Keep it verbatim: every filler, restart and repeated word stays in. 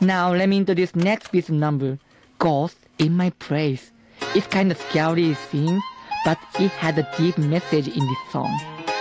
Now let me introduce next piece of number, Ghost in My Place. It's kind of scary it seems, but it had a deep message in this song.